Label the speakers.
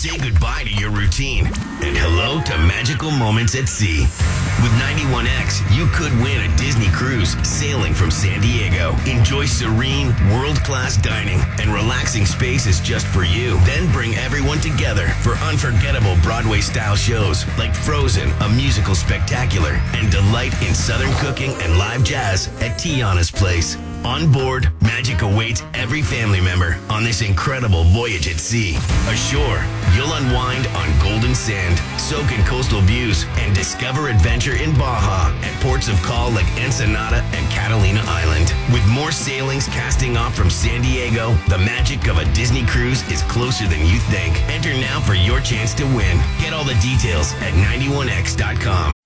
Speaker 1: Say goodbye to your routine and hello to magical moments at sea. With 91X, you could win a Disney cruise sailing from San Diego. Enjoy serene, world-class dining and relaxing spaces just for you. Then bring everyone together for unforgettable Broadway-style shows like Frozen, a musical spectacular, and delight in Southern cooking and live jazz at Tiana's Place. On board, magic awaits every family member on this incredible voyage at sea. Ashore, you'll unwind on golden sand, soak in coastal views, and discover adventure in Baja at ports of call like Ensenada and Catalina Island. With more sailings casting off from San Diego, the magic of a Disney cruise is closer than you think. Enter now for your chance to win. Get all the details at 91x.com.